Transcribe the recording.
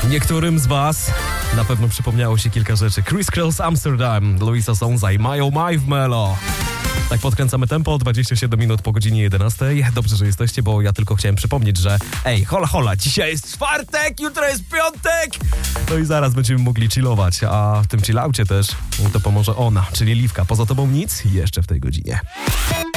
Niektórym z was na pewno przypomniało się kilka rzeczy. Chris Cross Amsterdam, Luisa Sonza i My Oh My w Melo. Tak podkręcamy tempo, 27 minut po godzinie 11. Dobrze, że jesteście, bo ja tylko chciałem przypomnieć, że hola, dzisiaj jest czwartek, jutro jest piątek! No i zaraz będziemy mogli chillować, a w tym chillaucie też to pomoże ona, czyli Liwka. Poza tobą nic, jeszcze w tej godzinie.